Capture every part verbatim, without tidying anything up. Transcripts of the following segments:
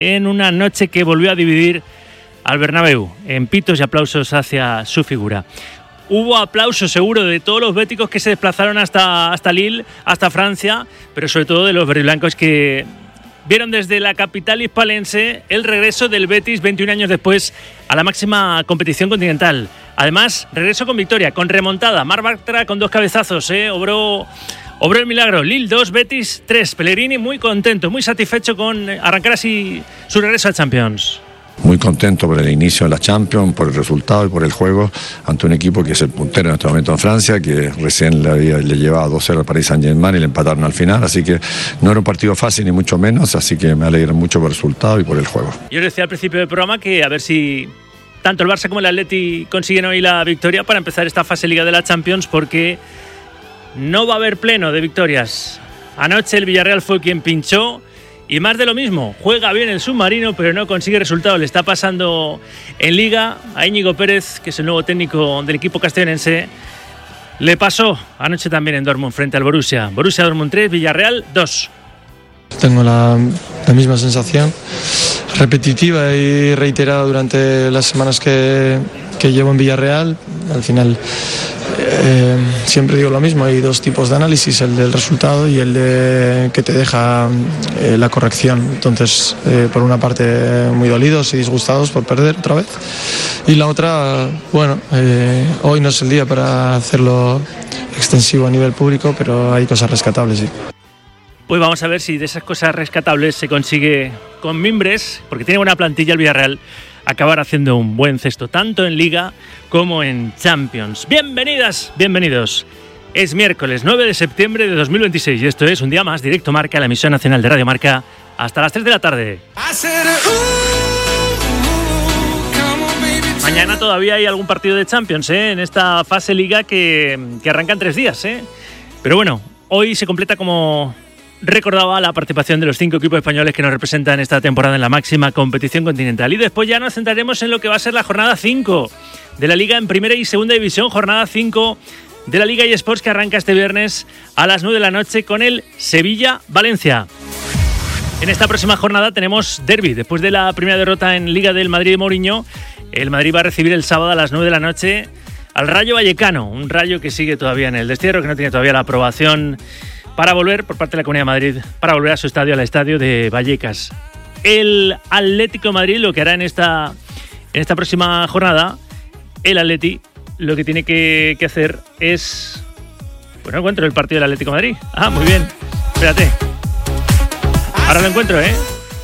en una noche que volvió a dividir al Bernabéu, en pitos y aplausos hacia su figura. Hubo aplausos seguro de todos los béticos que se desplazaron hasta, hasta Lille, hasta Francia, pero sobre todo de los verdiblancos que vieron desde la capital hispalense el regreso del Betis veintiún años después a la máxima competición continental. Además, regreso con victoria, con remontada. Marc Bartra con dos cabezazos, ¿eh? obró, obró el milagro. Lille dos, Betis tres. Pellegrini muy contento, muy satisfecho con arrancar así su regreso a Champions. Muy contento por el inicio de la Champions, por el resultado y por el juego ante un equipo que es el puntero en este momento en Francia, que recién le, había, le llevaba dos cero al Paris Saint-Germain y le empataron al final, así que no era un partido fácil ni mucho menos, así que me alegro mucho por el resultado y por el juego. Yo os decía al principio del programa que a ver si tanto el Barça como el Atleti consiguen hoy la victoria para empezar esta fase Liga de la Champions, porque no va a haber pleno de victorias. Anoche el Villarreal fue quien pinchó. Y más de lo mismo, juega bien el submarino, pero no consigue resultados. Le está pasando en Liga a Íñigo Pérez, que es el nuevo técnico del equipo castellonense. Le pasó anoche también en Dortmund frente al Borussia. Borussia Dortmund tres, Villarreal dos. Tengo la, la misma sensación, repetitiva y reiterada durante las semanas que, que llevo en Villarreal. Al final eh, siempre digo lo mismo, hay dos tipos de análisis, el del resultado y el de que te deja eh, la corrección. Entonces, eh, por una parte muy dolidos y disgustados por perder otra vez, y la otra, bueno, eh, hoy no es el día para hacerlo extensivo a nivel público, pero hay cosas rescatables, sí. Pues vamos a ver si de esas cosas rescatables se consigue con mimbres, porque tiene buena plantilla el Villarreal, acabar haciendo un buen cesto, tanto en Liga como en Champions. Bienvenidas, bienvenidos. Es miércoles nueve de septiembre de dos mil veintiséis y esto es un día más Directo Marca, la emisión nacional de Radio Marca, hasta las tres de la tarde. Mañana todavía hay algún partido de Champions, ¿eh? En esta fase Liga que, que arranca en tres días, ¿eh? Pero bueno, hoy se completa, como recordaba, la participación de los cinco equipos españoles que nos representan esta temporada en la máxima competición continental. Y después ya nos centraremos en lo que va a ser la jornada cinco de la Liga en Primera y Segunda División. Jornada cinco de la Liga eSports que arranca este viernes a las nueve de la noche con el Sevilla-Valencia. En esta próxima jornada tenemos derbi. Después de la primera derrota en Liga del Madrid de Mourinho, el Madrid va a recibir el sábado a las nueve de la noche al Rayo Vallecano. Un Rayo que sigue todavía en el destierro, que no tiene todavía la aprobación para volver por parte de la Comunidad de Madrid, para volver a su estadio, al estadio de Vallecas. El Atlético de Madrid lo que hará en esta, en esta próxima jornada, el Atleti lo que tiene que, que hacer es... Pues no encuentro el partido del Atlético de Madrid. Ah, muy bien. Espérate. Ahora lo encuentro, ¿eh?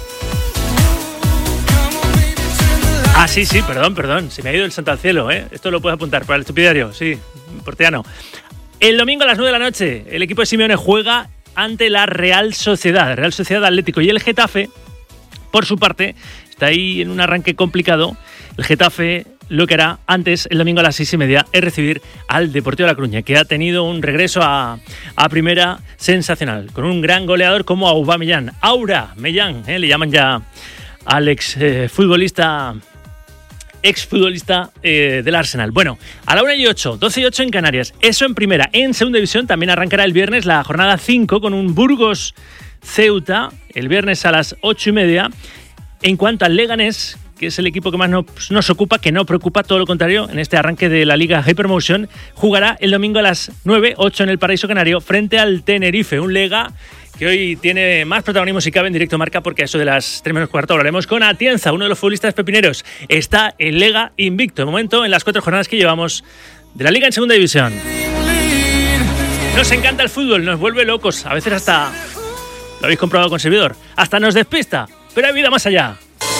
Ah, sí, sí, perdón, perdón. Se me ha ido el santo al cielo, ¿eh? Esto lo puedes apuntar para el estupidario, sí, porteano. El domingo a las nueve de la noche, el equipo de Simeone juega ante la Real Sociedad, Real Sociedad Atlético. Y el Getafe, por su parte, está ahí en un arranque complicado. El Getafe lo que hará antes, el domingo a las seis y media, es recibir al Deportivo de La Coruña, que ha tenido un regreso a, a primera sensacional, con un gran goleador como Aubameyang. Aura Mellán, ¿eh? Le llaman ya al ex eh, futbolista... exfutbolista eh, del Arsenal. Bueno, a la una y ocho, doce y ocho en Canarias. Eso en primera. En segunda división también arrancará el viernes la jornada cinco con un Burgos Ceuta, el viernes a las ocho y media. En cuanto al Leganés, que es el equipo que más nos, nos ocupa, que no preocupa, todo lo contrario, en este arranque de la Liga Hypermotion, jugará el domingo a las nueve, ocho en el Paraíso Canario frente al Tenerife, un Lega que hoy tiene más protagonismo si cabe en Directo Marca, porque a eso de las tres menos cuarto hablaremos con Atienza, uno de los futbolistas pepineros. Está el Lega invicto, de momento, en las cuatro jornadas que llevamos de la Liga en Segunda División. Nos encanta el fútbol, nos vuelve locos, a veces hasta, lo habéis comprobado con servidor, hasta nos despista, pero hay vida más allá.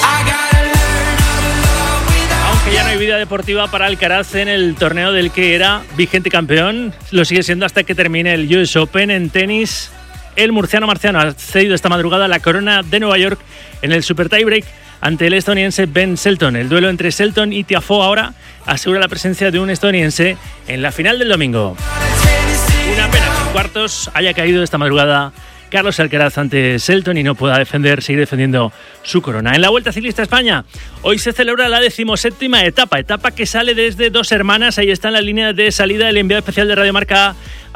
Aunque ya no hay vida deportiva para Alcaraz en el torneo del que era vigente campeón, lo sigue siendo hasta que termine el U S Open en tenis. El murciano Marciano ha cedido esta madrugada la corona de Nueva York en el Super Tiebreak ante el estadounidense Ben Shelton. El duelo entre Shelton y Tiafoe ahora asegura la presencia de un estadounidense en la final del domingo. Una pena que en cuartos haya caído esta madrugada Carlos Alcaraz ante Shelton y no pueda defender, seguir defendiendo su corona. En la Vuelta Ciclista a España, hoy se celebra la decimoséptima etapa, etapa que sale desde Dos Hermanas. Ahí está en la línea de salida el enviado especial de Radio Marca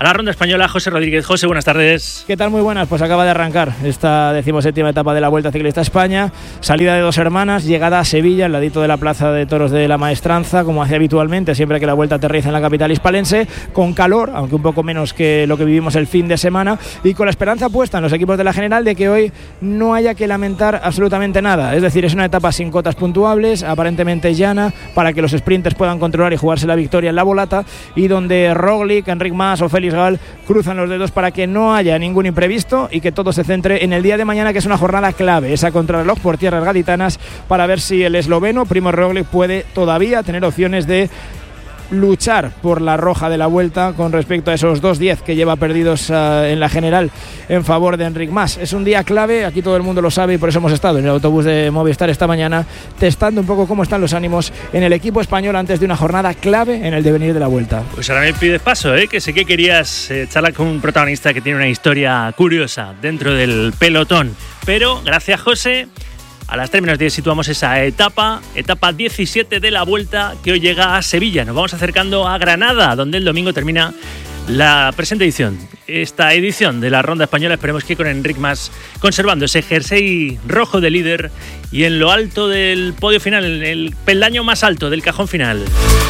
a la ronda española. José Rodríguez. José, buenas tardes. ¿Qué tal? Muy buenas. Pues acaba de arrancar esta decimoséptima etapa de la Vuelta Ciclista a España. Salida de Dos Hermanas, llegada a Sevilla, al ladito de la Plaza de Toros de la Maestranza, como hace habitualmente siempre que la Vuelta aterriza en la capital hispalense, con calor, aunque un poco menos que lo que vivimos el fin de semana, y con la esperanza puesta en los equipos de la General de que hoy no haya que lamentar absolutamente nada. Es decir, es una etapa sin cotas puntuables, aparentemente llana, para que los sprinters puedan controlar y jugarse la victoria en la volata, y donde Roglic, Enric Mas o Félix Gal cruzan los dedos para que no haya ningún imprevisto y que todo se centre en el día de mañana, que es una jornada clave, esa contrarreloj por tierras gaditanas, para ver si el esloveno Primož Roglic puede todavía tener opciones de luchar por la roja de la Vuelta con respecto a esos dos diez que lleva perdidos uh, en la General en favor de Enric Mas. Es un día clave, aquí todo el mundo lo sabe, y por eso hemos estado en el autobús de Movistar esta mañana testando un poco cómo están los ánimos en el equipo español antes de una jornada clave en el devenir de la Vuelta. Pues ahora me pides paso, ¿eh? que sé que querías eh, charlar con un protagonista que tiene una historia curiosa dentro del pelotón, pero gracias, José. A las tres menos diez situamos esa etapa, etapa diecisiete de la Vuelta, que hoy llega a Sevilla. Nos vamos acercando a Granada, donde el domingo termina la presente edición. Esta edición de la Ronda Española, esperemos que con Enric Mas conservando ese jersey rojo de líder y en lo alto del podio final, en el peldaño más alto del cajón final.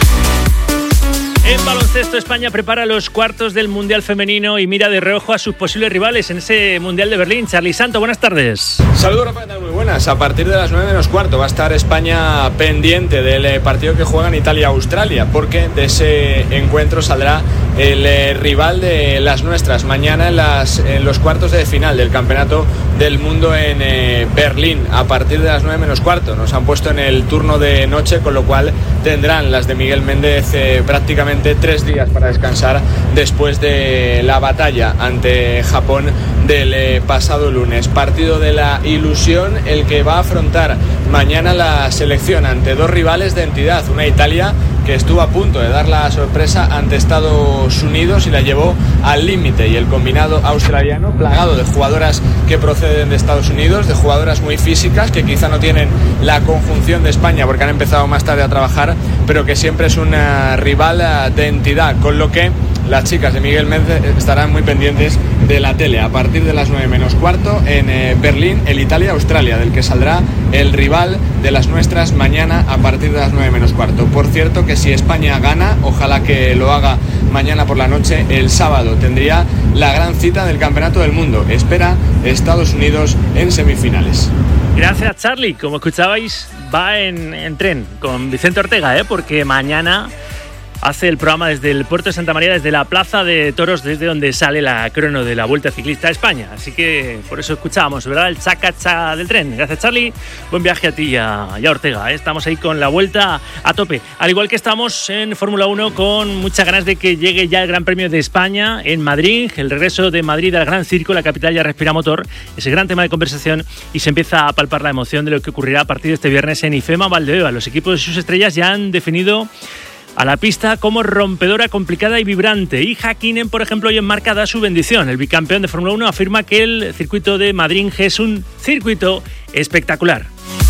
En baloncesto, España prepara los cuartos del Mundial Femenino y mira de reojo a sus posibles rivales en ese Mundial de Berlín. Charly Santo, buenas tardes. Saludos, Rafael, muy buenas. A partir de las nueve menos cuarto va a estar España pendiente del partido que juegan Italia-Australia, porque de ese encuentro saldrá el rival de las nuestras mañana en, las, en los cuartos de final del Campeonato del Mundo en eh, Berlín, a partir de las nueve menos cuarto. Nos han puesto en el turno de noche, con lo cual tendrán las de Miguel Méndez eh, prácticamente tres días para descansar después de la batalla ante Japón del eh, pasado lunes. Partido de la ilusión el que va a afrontar mañana la selección ante dos rivales de entidad, una Italia que estuvo a punto de dar la sorpresa ante Estados Unidos y la llevó al límite, y el combinado australiano plagado de jugadoras que proceden de Estados Unidos, de jugadoras muy físicas que quizá no tienen la conjunción de España porque han empezado más tarde a trabajar, pero que siempre es una rival de entidad, con lo que las chicas de Miguel Méndez estarán muy pendientes de la tele. A partir de las nueve menos cuarto en eh, Berlín, el Italia-Australia, del que saldrá el rival de las nuestras mañana a partir de las nueve menos cuarto. Por cierto, que si España gana, ojalá que lo haga mañana por la noche, el sábado tendría la gran cita del Campeonato del Mundo. Espera Estados Unidos en semifinales. Gracias, Charly. Como escuchabais, va en, en tren con Vicente Ortega, ¿eh? porque mañana hace el programa desde el puerto de Santa María, desde la Plaza de Toros, desde donde sale la crono de la Vuelta Ciclista a España. Así que por eso escuchábamos, ¿verdad? El chacacha del tren. Gracias, Charly. Buen viaje a ti y a, y a Ortega, ¿eh? Estamos ahí con la Vuelta a tope. Al igual que estamos en Fórmula uno con muchas ganas de que llegue ya el Gran Premio de España en Madrid, el regreso de Madrid al Gran Circo, la capital ya respira motor, ese gran tema de conversación, y se empieza a palpar la emoción de lo que ocurrirá a partir de este viernes en IFEMA Valdebeba. Los equipos y sus estrellas ya han definido a la pista como rompedora, complicada y vibrante. Y Häkkinen, por ejemplo, hoy enmarca da su bendición. El bicampeón de Fórmula uno afirma que el circuito de Madrid es un circuito espectacular.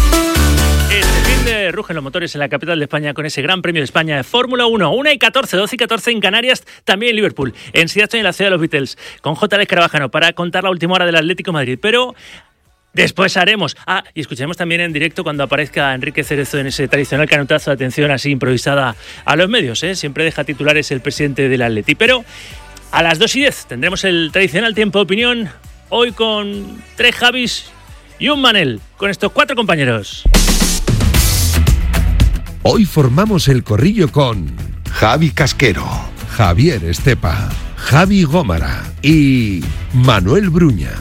Este fin de rugen los motores en la capital de España con ese Gran Premio de España de Fórmula uno. una y catorce, doce y catorce en Canarias, también en Liverpool. En Seattle, en la ciudad de los Beatles, con J. Alex Carabajano para contar la última hora del Atlético de Madrid. Pero después haremos. Ah, y escucharemos también en directo cuando aparezca Enrique Cerezo en ese tradicional canutazo de atención así improvisada a los medios, ¿eh? Siempre deja titulares el presidente del Atleti. Pero a las dos y diez tendremos el tradicional tiempo de opinión, hoy con tres Javis y un Manel, con estos cuatro compañeros. Hoy formamos el corrillo con Javi Casquero, Javier Estepa, Javi Gómara y Manuel Bruña.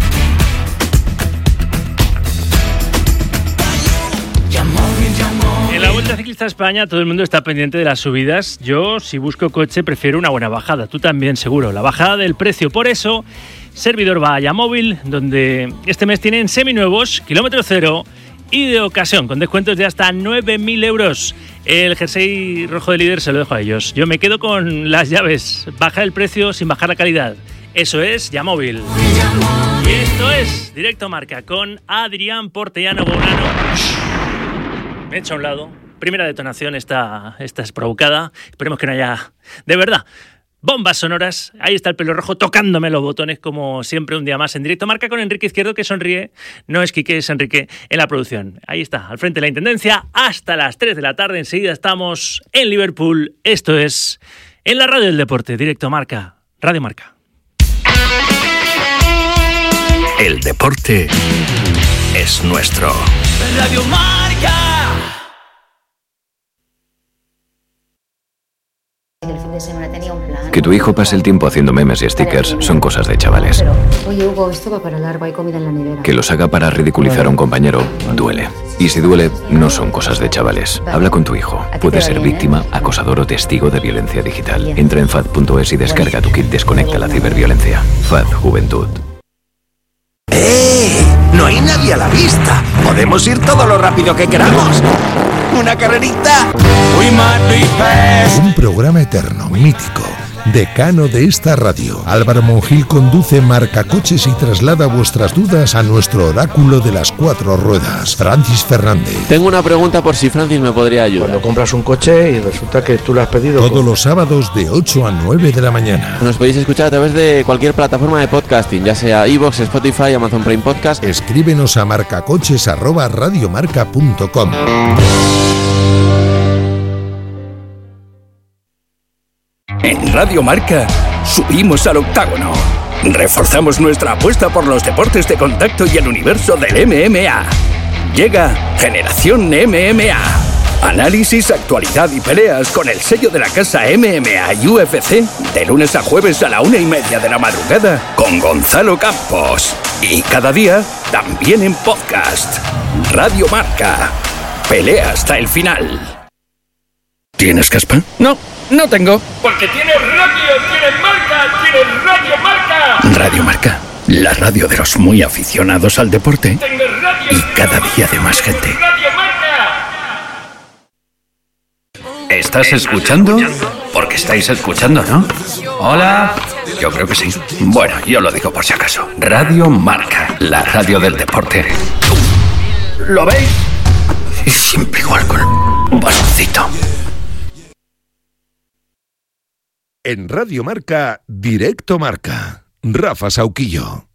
En la Vuelta Ciclista a España todo el mundo está pendiente de las subidas. Yo, si busco coche, prefiero una buena bajada. Tú también, seguro. La bajada del precio. Por eso, Servidor va a Yamóvil, donde este mes tienen seminuevos, kilómetro cero y de ocasión, con descuentos de hasta nueve mil euros. El jersey rojo de líder se lo dejo a ellos. Yo me quedo con las llaves. Baja el precio sin bajar la calidad. Eso es Yamóvil. Y esto es Directo Marca con Adrián Portellano Bonano. Me he hecho a un lado. Primera detonación, esta, esta es provocada. Esperemos que no haya... De verdad, bombas sonoras. Ahí está el pelo rojo tocándome los botones, como siempre, un día más en Directo Marca con Enrique Izquierdo, que sonríe. No es Quique, es Enrique en la producción. Ahí está, al frente de la Intendencia, hasta las tres de la tarde. Enseguida estamos en Liverpool. Esto es en la radio del deporte, Directo Marca, Radio Marca. El deporte es nuestro. Radio Marca. El fin de semana tenía un plan. Que tu hijo pase el tiempo haciendo memes y stickers son cosas de chavales. Pero, oye, Hugo, esto va para largo, hay comida en la nevera. Que los haga para ridiculizar a un compañero duele. Y si duele, no son cosas de chavales. Habla con tu hijo. Puede ser víctima, acosador o testigo de violencia digital. Entra en fad punto es y descarga tu kit Desconecta la ciberviolencia. F A D Juventud. ¡Eh! No hay nadie a la vista. Podemos ir todo lo rápido que queramos. ¿Una carrerita? Un programa eterno, mítico, decano de esta radio. Álvaro Monjil conduce Marcacoches y traslada vuestras dudas a nuestro oráculo de las cuatro ruedas, Francis Fernández. Tengo una pregunta por si Francis me podría ayudar. Cuando compras un coche y resulta que tú lo has pedido... Todos los sábados de ocho a nueve de la mañana. Nos podéis escuchar a través de cualquier plataforma de podcasting, ya sea iVoox, Spotify, Amazon Prime Podcast. Escríbenos a marcacoches arroba radiomarca punto com. En Radio Marca subimos al octágono. Reforzamos nuestra apuesta por los deportes de contacto y el universo del M M A. Llega Generación M M A. Análisis, actualidad y peleas con el sello de la casa M M A y U F C de lunes a jueves a la una y media de la madrugada con Gonzalo Campos. Y cada día también en podcast. Radio Marca. Pelea hasta el final. ¿Tienes caspa? No, no tengo. Porque tienes radio, tienes marca, tienes Radio Marca. Radio Marca, la radio de los muy aficionados al deporte. Y cada día de más gente. Radio Marca. ¿Estás escuchando? Porque estáis escuchando, ¿no? Hola. Yo creo que sí. Bueno, yo lo digo por si acaso. Radio Marca, la radio del deporte. ¿Lo veis? Siempre igual con un bastoncito. En Radio Marca, Directo Marca. Rafa Sauquillo.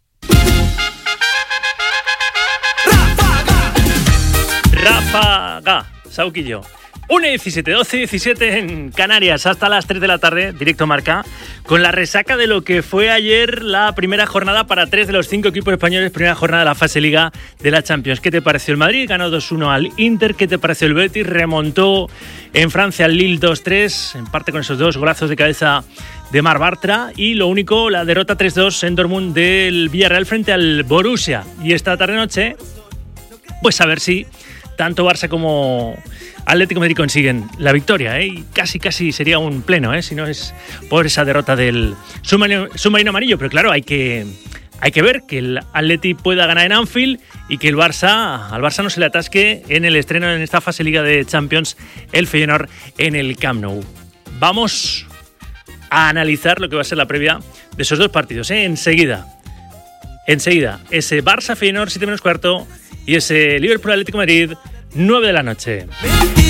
Ráfaga, Sauquillo. una y diecisiete, doce y diecisiete en Canarias, hasta las tres de la tarde, Directo Marca, con la resaca de lo que fue ayer la primera jornada para tres de los cinco equipos españoles, primera jornada de la fase Liga de la Champions. ¿Qué te pareció el Madrid? Ganó dos uno al Inter. ¿Qué te pareció el Betis? Remontó en Francia al Lille dos tres, en parte con esos dos golazos de cabeza de Marc Bartra. Y lo único, la derrota tres dos en Dortmund del Villarreal frente al Borussia. Y esta tarde-noche, pues a ver si tanto Barça como Atlético de Madrid consiguen la victoria, ¿eh? Y casi casi sería un pleno, ¿eh? Si no es por esa derrota del submarino, submarino amarillo. Pero claro, hay que, hay que ver que el Atleti pueda ganar en Anfield y que el Barça, al Barça no se le atasque en el estreno en esta fase Liga de Champions el Feyenoord en el Camp Nou. Vamos a analizar lo que va a ser la previa de esos dos partidos, ¿eh? Enseguida, enseguida, ese Barça Feyenoord siete menos cuarto y ese Liverpool Atlético de Madrid nueve de la noche.